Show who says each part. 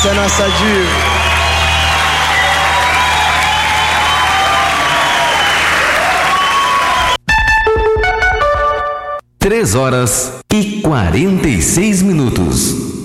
Speaker 1: Essa é nossa diva.
Speaker 2: 3 horas e 46 minutos.